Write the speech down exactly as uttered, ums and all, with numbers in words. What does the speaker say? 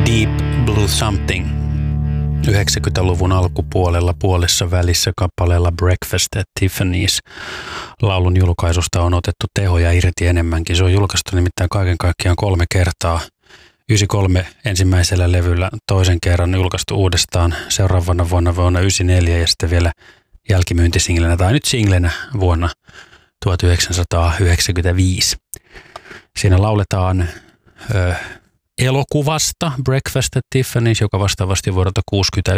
Deep Blue Something. yhdeksänkymmentäluvun alkupuolella puolessa välissä kappaleella Breakfast at Tiffany's. Laulun julkaisusta on otettu tehoja irti enemmänkin. Se on julkaistu nimittäin kaiken kaikkiaan kolme kertaa. yhdeksänkymmentäkolme ensimmäisellä levyllä, toisen kerran julkaistu uudestaan seuraavana vuonna vuonna yhdeksänkymmentäneljä ja sitten vielä jälkimyyntisinglenä tai nyt singlenä vuonna tuhatyhdeksänsataayhdeksänkymmentäviisi. Siinä lauletaan ö, elokuvasta Breakfast at Tiffany's, joka vastaavasti vuodelta kuusikymmentäyksi